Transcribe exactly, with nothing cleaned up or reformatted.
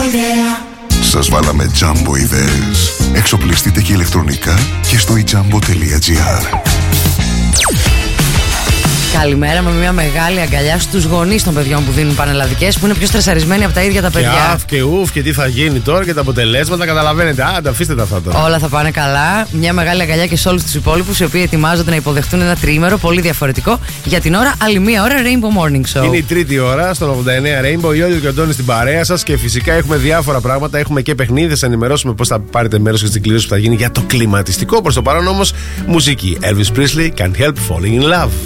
Σας βάλαμε Jumbo ιδέες. Εξοπλιστείτε και ηλεκτρονικά και στο e jumbo τελεία gr. Καλημέρα με μια μεγάλη αγκαλιά στους γονείς των παιδιών που δίνουν πανελλαδικές, που είναι πιο στρεσαρισμένοι από τα ίδια τα παιδιά. Και αφ και ουφ και τι θα γίνει τώρα και τα αποτελέσματα, καταλαβαίνετε. Άντε, αφήστε τα αυτά τώρα. Όλα θα πάνε καλά. Μια μεγάλη αγκαλιά και σε όλους τους υπόλοιπους, οι οποίοι ετοιμάζονται να υποδεχτούν ένα τριήμερο πολύ διαφορετικό. Για την ώρα, άλλη μία ώρα Rainbow Morning Show. Είναι η τρίτη ώρα στον ογδόντα εννέα Rainbow. Η Όλιο και ο Αντώνης στην παρέα σας και φυσικά έχουμε διάφορα πράγματα. Έχουμε και παιχνίδες, θα ενημερώσουμε πώς θα πάρετε μέρος και στην κλήρωση που θα γίνει για το κλιματιστικό. Προς το παρόν όμως, μουσική. Elvis Presley, Can't Help Falling in Love.